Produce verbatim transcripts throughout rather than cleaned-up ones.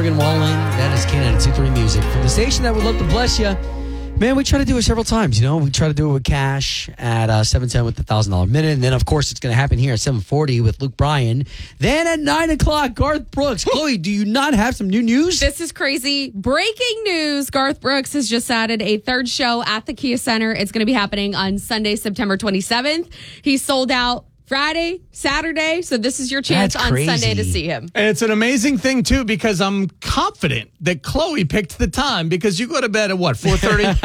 Morgan Wallen. That is K ninety-two point three Music. From the station that would love to bless you. Man, we try to do it several times, you know. We try to do it with Cash at uh, seven ten with the one thousand dollars minute. And then, of course, it's going to happen here at seven forty with Luke Bryan. Then at nine o'clock, Garth Brooks. Chloe, do you not have some new news? This is crazy. Breaking news. Garth Brooks has just added a third show at the Kia Center. It's going to be happening on Sunday, September twenty-seventh. He's sold out Friday, Saturday, so this is your chance That's on crazy. Sunday to see him. And it's an amazing thing, too, because I'm confident that Chloe picked the time because you go to bed at, what, four thirty? uh,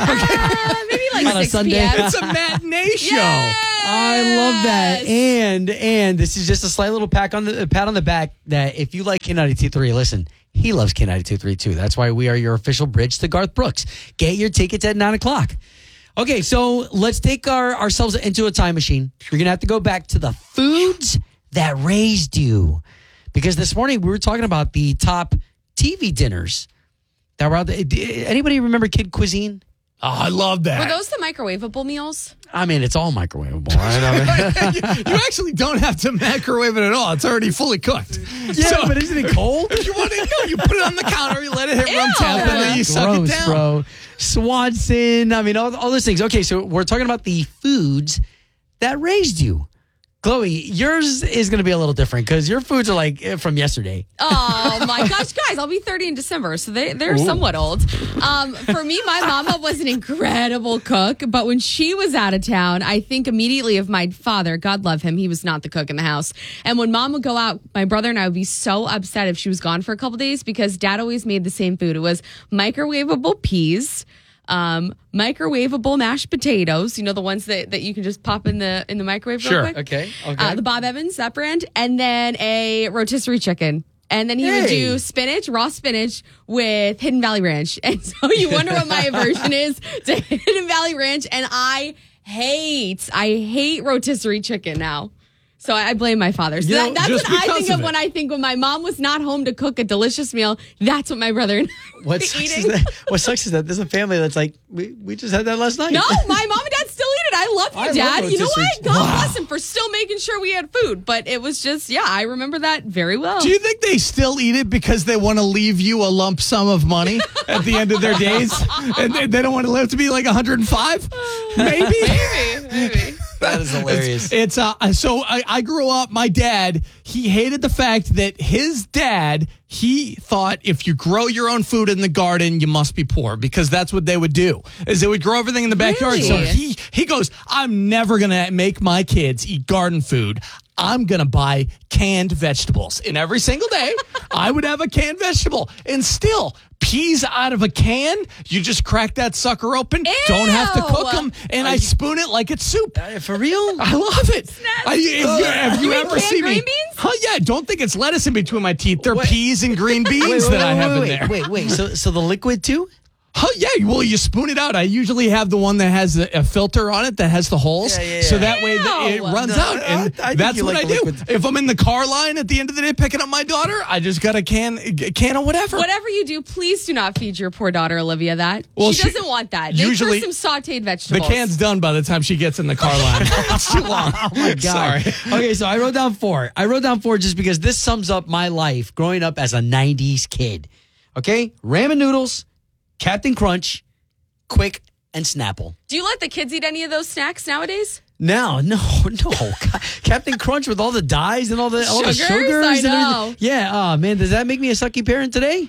maybe like On a six Sunday? p.m. It's a matinee show. Yes! I love that. And and this is just a slight little pat on the pat on the back that if you like K ninety-two point three, listen, he loves K ninety-two point three too. That's why we are your official bridge to Garth Brooks. Get your tickets at nine o'clock. Okay, so let's take our ourselves into a time machine. You're going to have to go back to the foods that raised you. Because this morning we were talking about the top T V dinners that were out there. Anybody remember Kid Cuisine? Oh, I love that. Were those the microwavable meals? I mean, it's all microwavable, right? I mean, you actually don't have to microwave it at all. It's already fully cooked. yeah, So, but isn't it cold? if you want it, no, you put it on the counter, you let it hit room temp, and then you suck Gross, it down. bro. Swanson. I mean, all, all those things. Okay, so we're talking about the foods that raised you. Chloe, yours is going to be a little different because your foods are like from yesterday. Oh my gosh, guys, I'll be thirty in December, so they, they're Ooh. somewhat old. Um, for me, my mama was an incredible cook, but when she was out of town, I think immediately of my father. God love him. He was not the cook in the house. And when mom would go out, my brother and I would be so upset if she was gone for a couple days because dad always made the same food. It was microwavable peas, um, microwavable mashed potatoes, you know, the ones that, that you can just pop in the in the microwave Sure. real quick. Okay. Okay. Uh, the Bob Evans, that brand, and then a rotisserie chicken. And then he would Hey. do spinach, raw spinach with Hidden Valley Ranch. And so you wonder what my aversion is to Hidden Valley Ranch. And I hate, I hate rotisserie chicken now. So I blame my father. So You know, that, that's just what I because think of of it. when I think when my mom was not home to cook a delicious meal. That's what my brother and I were What sucks, is eating. that, what sucks is that there's a family that's like, we, we just had that last night. No, my mom and dad still eat it. I love you, I love Dad. You know rotisserie what? chicken. God Wow. bless him for still making sure we had food. But it was just, yeah, I remember that very well. Do you think they still eat it because they want to leave you a lump sum of money at the end of their days? And they, they don't want to live to be like one hundred five? Maybe. Maybe, maybe. That is hilarious. It's, it's uh, so I, I grew up, my dad, he hated the fact that his dad, he thought if you grow your own food in the garden, you must be poor because that's what they would do, is they would grow everything in the backyard. Really? So he, he goes, I'm never going to make my kids eat garden food. I'm going to buy canned vegetables. And every single day, I would have a canned vegetable. And still, peas out of a can, you just crack that sucker open, Ew. don't have to cook them, and I spoon it like it's soup. Uh, for real? I love it. I, if you, have you You mean ever canned seen me? green beans? Oh yeah, don't think it's lettuce in between my teeth. They're Wait. peas and green beans Wait, wait, that I wait, have wait, in wait, there. Wait, wait. So, so the liquid too? Oh yeah, well you spoon it out. I usually have the one that has a, a filter on it that has the holes, Yeah, yeah, so yeah. that way th- it Ew. runs No, out, I- and I think that's you what like I the do. liquid. If I'm in the car line at the end of the day picking up my daughter, I just got a can, a can of whatever. Whatever you do, please do not feed your poor daughter, Olivia, that. Well, she, she- doesn't want that. usually- Make her some sauteed The vegetables. can's done by the time she gets in the car line. It's too long. Oh my God. Sorry. Okay, so I wrote down four. I wrote down four just because this sums up my life growing up as a nineties kid. Okay? Ramen noodles, Captain Crunch, Quick, and Snapple. Do you let the kids eat any of those snacks nowadays? No, no, no. Captain Crunch with all the dyes and all the all the Sugars? sugars. I and know. everything. Yeah, oh man, does that make me a sucky parent today?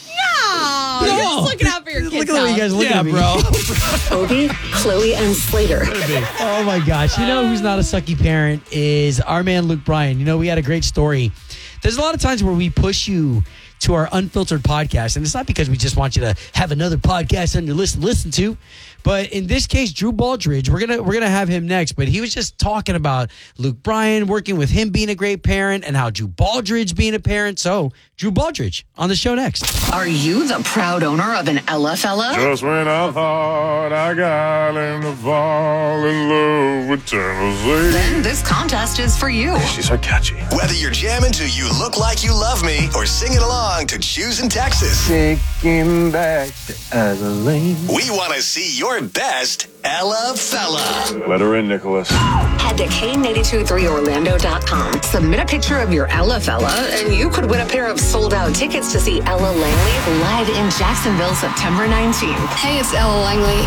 No, you're just looking out for your kids. Look at the way you guys look Yeah, at me. bro. Obie, Chloe, and Slater. Oh my gosh. You know who's not a sucky parent is our man Luke Bryan. You know, we had a great story. There's a lot of times where we push you to our unfiltered podcast, and it's not because we just want you to have another podcast on your list to listen to. But in this case, Drew Baldridge, we're gonna we're gonna have him next. But he was just talking about Luke Bryan, working with him being a great parent, and how Drew Baldridge being a parent. So Drew Baldridge on the show next. Are you the proud owner of an Ella fella? Just when I thought I got him to fall in love with Tennessee. Then this contest is for you. She's so catchy. Whether you're jamming to You Look Like You Love Me or singing along to Choosing Texas, Taking back to Abilene. we want to see your best Ella Fella. Let her in, Nicholas. Head to K nine two three Orlando dot com. Submit a picture of your Ella Fella, and you could win a pair of sold-out tickets to see Ella Langley live in Jacksonville September nineteenth. Hey, it's Ella Langley.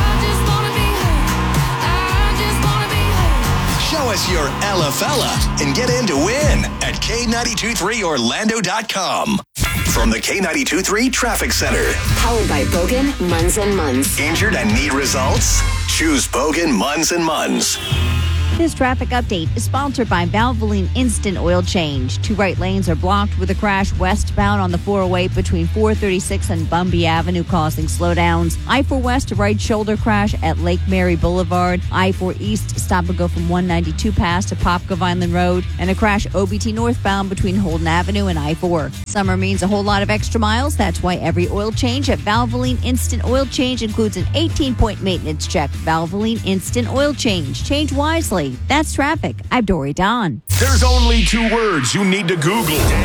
Show us your Ella Fella and get in to win at K nine two three Orlando dot com. From the K nine two three Traffic Center. Powered by Bogan, Munz and Munz. Injured and need results? Choose Bogan, Munz and Munz. This traffic update is sponsored by Valvoline Instant Oil Change. Two right lanes are blocked with a crash westbound on the four oh eight between four thirty-six and Bumby Avenue, causing slowdowns. I four West, a right shoulder crash at Lake Mary Boulevard. I four East, stop and go from one ninety-two past to Popka Vineland Road. And a crash O B T northbound between Holden Avenue and I four. Summer means a whole lot of extra miles. That's why every oil change at Valvoline Instant Oil Change includes an eighteen-point maintenance check. Valvoline Instant Oil Change. Change wisely. That's traffic. I'm Dory Don. There's only two words you need to Google.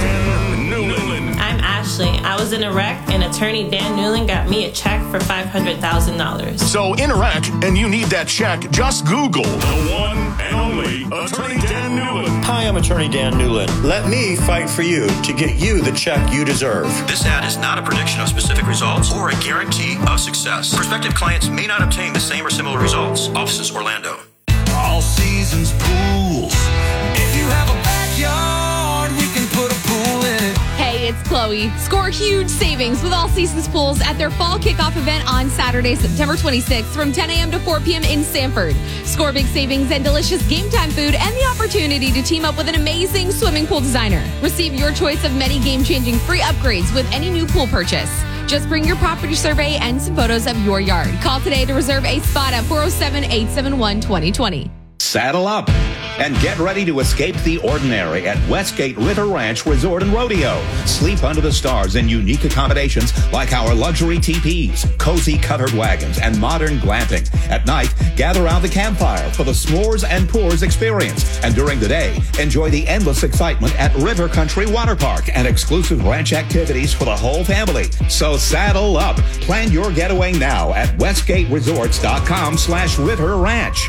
Dan Newland. I'm Ashley. I was in a wreck, and attorney Dan Newland got me a check for five hundred thousand dollars. So in a wreck, and you need that check, just Google the one and only Attorney Dan Newland. Hi, I'm Attorney Dan Newland. Let me fight for you to get you the check you deserve. This ad is not a prediction of specific results or a guarantee of success. Prospective clients may not obtain the same or similar results. Offices Orlando. All seasons pools. If you have a backyard, we can put a pool in it. Hey, it's Chloe. Score huge savings with All Seasons Pools at their fall kickoff event on Saturday, September twenty-sixth from ten a.m. to four p.m. in Sanford. Score big savings and delicious game time food and the opportunity to team up with an amazing swimming pool designer. Receive your choice of many game-changing free upgrades with any new pool purchase. Just bring your property survey and some photos of your yard. Call today to reserve a spot at four oh seven, eight seven one, two oh two oh. Saddle up and get ready to escape the ordinary at Westgate River Ranch Resort and Rodeo. Sleep under the stars in unique accommodations like our luxury teepees, cozy covered wagons, and modern glamping. At night, gather around the campfire for the s'mores and pours experience. And during the day, enjoy the endless excitement at River Country Water Park and exclusive ranch activities for the whole family. So saddle up. Plan your getaway now at westgate resorts dot com slash river ranch.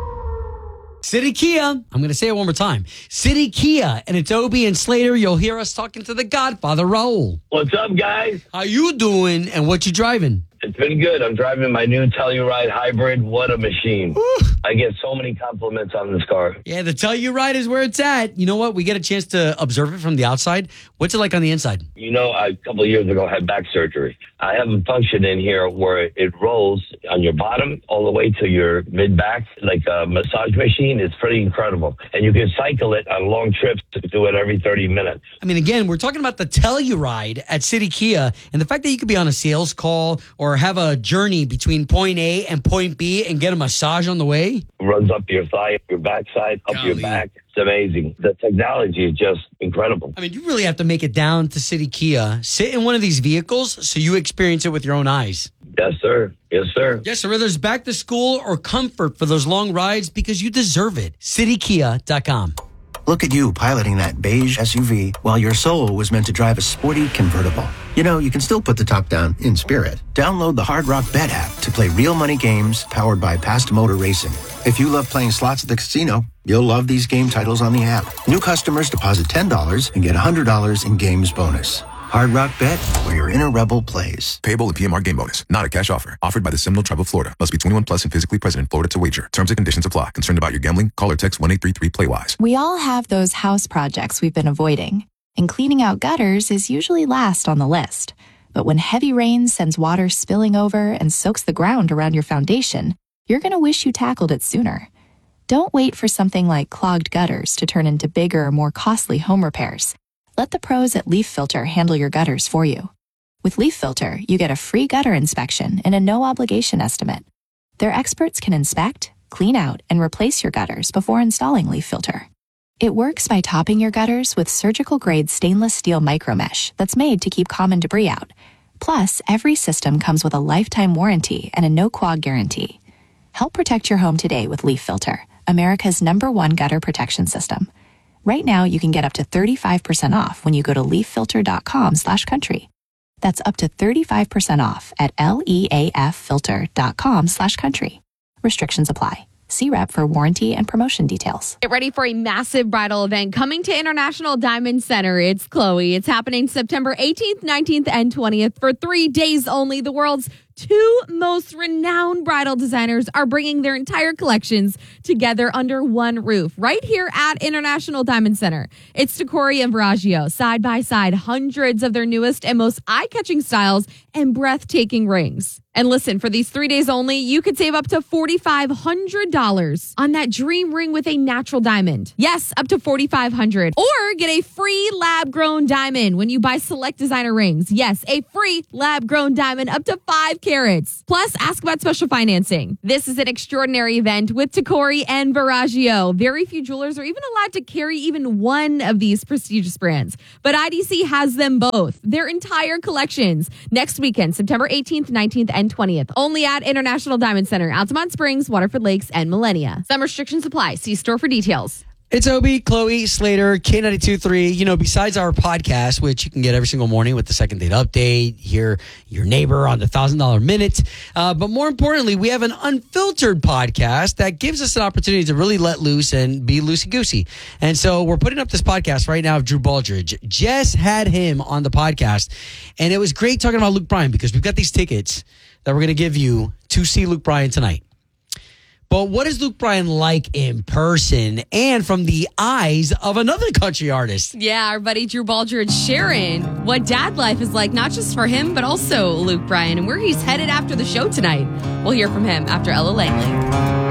City Kia. I'm going to say it one more time. City Kia. And it's Obie and Slater. You'll hear us talking to the Godfather, Raul. What's up, guys? How you doing and what you driving? It's been good. I'm driving my new Telluride hybrid. What a machine. Woo. I get so many compliments on this car. Yeah, the Telluride is where it's at. You know what? We get a chance to observe it from the outside. What's it like on the inside? You know, I, a couple of years ago, I had back surgery. I have a function in here where it rolls on your bottom all the way to your mid-back, like a massage machine. It's pretty incredible. And you can cycle it on long trips to do it every thirty minutes. I mean, again, we're talking about the Telluride at City Kia and the fact that you could be on a sales call or have a journey between point A and point B and get a massage on the way. Runs up your thigh, your backside, up Golly. your back. It's amazing. The technology is just incredible. I mean, you really have to make it down to City Kia, sit in one of these vehicles so you experience it with your own eyes. Yes, sir. Yes, sir. Yes, sir. Whether it's back to school or comfort for those long rides, because you deserve it. city kia dot com. Look at you piloting that beige S U V while your soul was meant to drive a sporty convertible. You know, you can still put the top down in spirit. Download the Hard Rock Bet app to play real money games powered by Past Motor Racing. If you love playing slots at the casino, you'll love these game titles on the app. New customers deposit ten dollars and get one hundred dollars in games bonus. Hard Rock Bet, where your inner rebel plays. Payable in P M R game bonus. Not a cash offer. Offered by the Seminole Tribe of Florida. Must be twenty-one plus and physically present in Florida to wager. Terms and conditions apply. Concerned about your gambling? Call or text one eight three three play wise. We all have those house projects we've been avoiding, and cleaning out gutters is usually last on the list. But when heavy rain sends water spilling over and soaks the ground around your foundation, you're going to wish you tackled it sooner. Don't wait for something like clogged gutters to turn into bigger, more costly home repairs. Let the pros at Leaf Filter handle your gutters for you. With Leaf Filter, you get a free gutter inspection and a no-obligation estimate. Their experts can inspect, clean out, and replace your gutters before installing Leaf Filter. It works by topping your gutters with surgical-grade stainless steel micromesh that's made to keep common debris out. Plus, every system comes with a lifetime warranty and a no-quag guarantee. Help protect your home today with Leaf Filter, America's number one gutter protection system. Right now, you can get up to thirty-five percent off when you go to leaf filter dot com slash country. That's up to thirty-five percent off at leaf filter dot com slash country. Restrictions apply. See rep for warranty and promotion details. Get ready for a massive bridal event coming to International Diamond Center. It's Chloe. It's happening September eighteenth, nineteenth, and twentieth for three days only. The world's two most renowned bridal designers are bringing their entire collections together under one roof right here at International Diamond Center. It's Tacori and Verragio, side by side, hundreds of their newest and most eye-catching styles and breathtaking rings. And listen, for these three days only, you could save up to four thousand five hundred dollars on that dream ring with a natural diamond. Yes, up to four thousand five hundred dollars. Or get a free lab-grown diamond when you buy select designer rings. Yes, a free lab-grown diamond up to five carats. Plus, ask about special financing. This is an extraordinary event with Tacori and Verragio. Very few jewelers are even allowed to carry even one of these prestigious brands. But I D C has them both. Their entire collections. Next weekend, September eighteenth, nineteenth, and twentieth. Only at International Diamond Center, Altamont Springs, Waterford Lakes, and Millenia. Some restrictions apply. See store for details. It's Obi, Chloe, Slater, K ninety-two point three. You know, besides our podcast, which you can get every single morning with the second date update, hear your neighbor on the one thousand dollar minute. Uh, but more importantly, we have an unfiltered podcast that gives us an opportunity to really let loose and be loosey-goosey. And so we're putting up this podcast right now of Drew Baldridge. Jess had him on the podcast, and it was great talking about Luke Bryan because we've got these tickets that we're going to give you to see Luke Bryan tonight. But what is Luke Bryan like in person and from the eyes of another country artist? Yeah, our buddy Drew Baldridge sharing what dad life is like, not just for him, but also Luke Bryan, and where he's headed after the show tonight. We'll hear from him after Ella Langley.